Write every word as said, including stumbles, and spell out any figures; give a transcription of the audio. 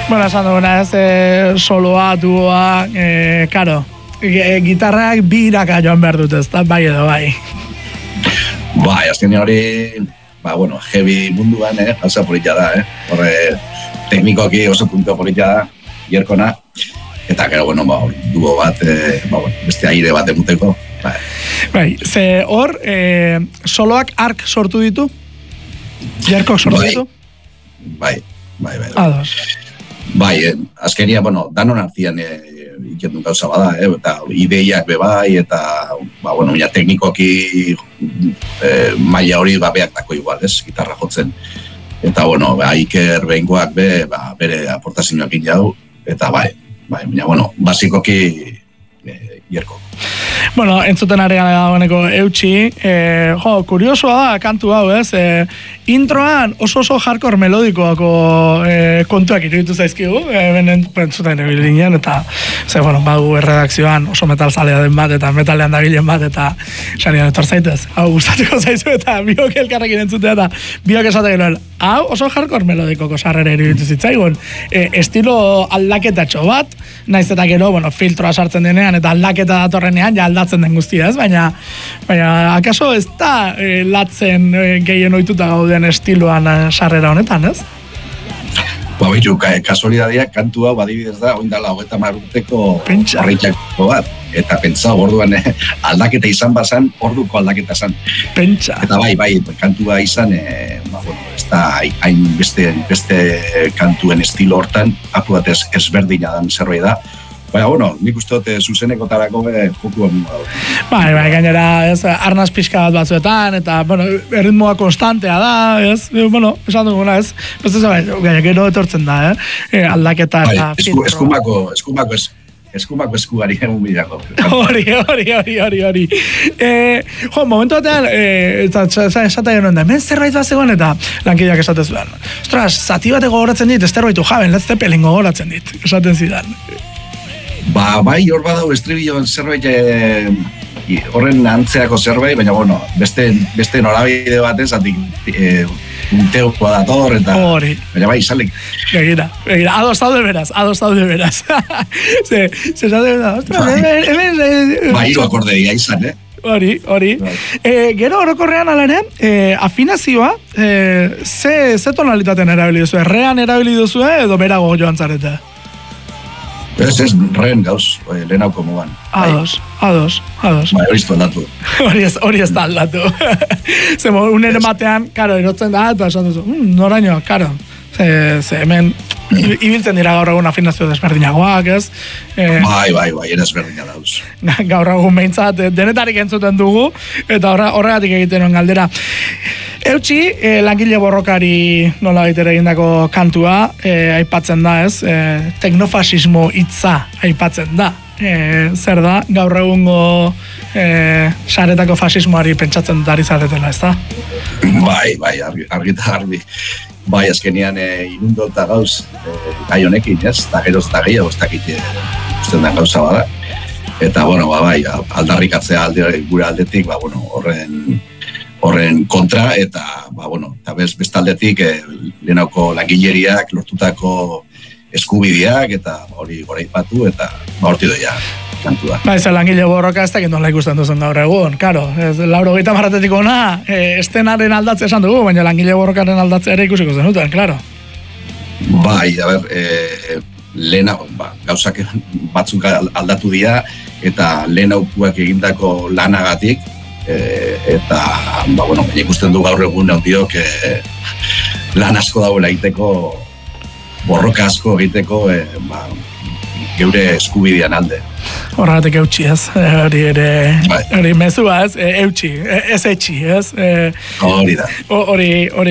Bueno, esan duguna ez, e, soloa, duoa, e, karo, e, gitarrak bi iraka joan behar dut ez, da, bai edo bai. Bai, azken hori, ba, bueno, heavy munduan, eh, gauza politia da, eh, horre, teknikoki oso punto politia da, Jerkona, eta, gero, bueno, ba, duo bat, e, ba, bueno, beste aire bat emuteko, bai. Bai, ze hor, e, soloak ark sortu ditu? Jerkok sortu bai. ditu? Bai, bai, bai. Ados. Bai, eh, azkenia, bueno, danon artian eh, ikendun gauza bada, eh, eta ideiak be bai, eta, ba, bueno, ja, teknikoki eh, maila hori ba, beak dako igual, ez, gitarra jotzen. Eta, bueno, ba, Iker behingoak be, ba, bere aportazioak jau, eta bai, bai, ja, bueno, basikoki eh, Jerko. Bueno, entzuten ari gara dagoeneko eutxi, e, jo, kuriosoa da kantu hau, ez? E, introan oso oso hardcore melodikoako e, kontuak iruditu zaizkigu, e, benen entzuten ebilinean, eta, ze, bueno, bagu erredakzioan oso metalzalea den bat, eta metalean dabilen bat, eta sanian etor zaitez, hau gustatuko zaizu, eta biok elkarrekin entzutea, eta biok esate genuen, hau oso hardcore melodikoko sarrera iruditu zitzaigun, e, estilo aldaketatxo bat, naiz eta gero, bueno, filtroa sartzen denean, eta aldaketa datorrenean, ja aldatzen den guztia, ez? Baina, baina akaso ez da e, latzen e, gehien ohituta gauden estiloan e, sarrera honetan, ez? Ba, bitu, kasualidadiak kantu hau badibidez da, oindala hogeta marruteko horreitako bat. Eta pentsa, orduan eh, aldaketa izan bazan, orduko aldaketa zan. Pentsa. Eta bai, bai, kantua izan, eh, ba, bueno, ez da hain beste, beste kantuen estilo hortan, apu bat ez, ezberdina dan zerbait da. Baina, bueno, nik uste dut zuzenekotarako be, joku hori da. Bai, bai, gainera, ez, arnaz pixka bat batzuetan, eta, bueno, erritmoa konstantea da, ez, e, bueno, esan duguna, ez, ez ez, bai, gero etortzen da, eh, e, aldaketa eta bai, esku, filtro. Eskumako, eskumako, es, eskumako eskuari egun bilako. Hori, hori, hori, hori, hori. E, jo, momentu batean, e, eta esatea genuen da, hemen zerbait bat zegoen, eta lankideak esaten zuen. Ostras, zati bat gogoratzen dit, esterbaitu jaben, Led Zeppelin gogoratzen dit, esaten zidan. Ba, bai, hor badau estribilloan zerbait e, horren antzeako zerbait, baina, bueno, beste, beste norabide batez, atik e, punteokoa dator, eta... Hori. Baina bai, salik. Begira, begira, ados daude beraz, ados daude beraz. ze, ze zaude beraz, ostras, hemen, hemen... Ba, hiru akordeia izan, eh? Hori, hori. E, gero orokorrean ala ere, e, afinazioa, e, ze, ze tonalitaten erabili duzue? Rean erabili duzue edo berago joan zarete? Ez ez, ren gauz, lehenauko mogan. Ados, ados, ados. Bai, hori ez aldatu. Hori ez, hori ez da aldatu. Zemo, unen batean, karo, erotzen da, eta esan duzu, mm, noraino, karo. Ze, ze hemen, ibiltzen dira gaur egun afinazio desberdinagoak, ez? E, bai, bai, bai, ere ezberdina dauz. Gaur egun behintzat, denetarik entzuten dugu, eta horregatik egiten nuen galdera. Eutxi, eh, langile borrokari nola baitere egindako kantua, eh, aipatzen da, ez? Eh, teknofasismo hitza aipatzen da. Eh, zer da, gaur egungo eh, saretako fasismoari pentsatzen dut ari zaretela, ez da? Bai, bai, argi, argi eta argi. Bai, azkenian e, inundo eta gauz e, gai honekin, ez? Eta geroz eta gehiago ez dakit usten den gauza bada. Eta, bueno, ba, bai, aldarrikatzea alde, gure aldetik, ba, bueno, horren horren kontra, eta, ba, bueno, eta bez, bestaldetik, e, lehenauko langileriak lortutako eskubideak, eta hori goraipatu, eta ba, horti doia kantua. Ba, ez langile borroka ez dakit nola ikusten duzen gaur egun, karo, ez lauro gaita marratetik ona, e, estenaren aldatzea esan dugu, baina langile borrokaren aldatzea ere ikusiko zenuten, klaro. Bai, a ber, e, lehena, ba, gauzak batzuk aldatu dira, eta lehenaukuak egindako lanagatik, E, eta, ba, bueno, ikusten du gaur egun handiok e, lan asko dauela egiteko, borroka asko egiteko, e, ba, geure eskubidean alde. Horregatik eutxi, ez? Hori ere, hori mezua, ez? Eutxi, ez etxi, ez? Hori da. Hori, hori